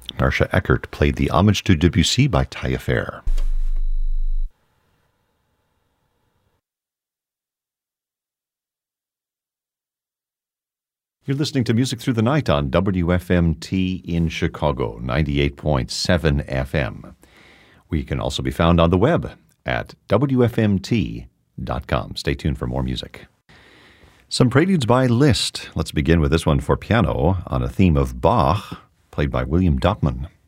Marcia Eckert played the Homage to Debussy by Taillefer. You're listening to Music Through the Night on WFMT in Chicago, 98.7 FM. We can also be found on the web at WFMT.com. Stay tuned for more music. Some preludes by Liszt. Let's begin with this one for piano on a theme of Bach, played by William Dopman.